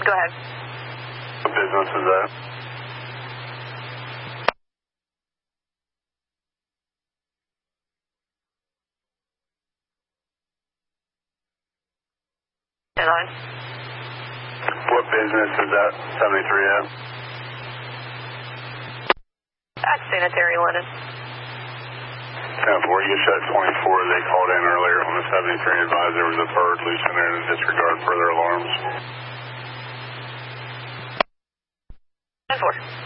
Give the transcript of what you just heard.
Go ahead. What business is that? Line. What business is that 73 at? That's sanitary linen. 10-4, you shut 24. They called in earlier on the 73 advised there was a bird loose in there to disregard further alarms. 10-4.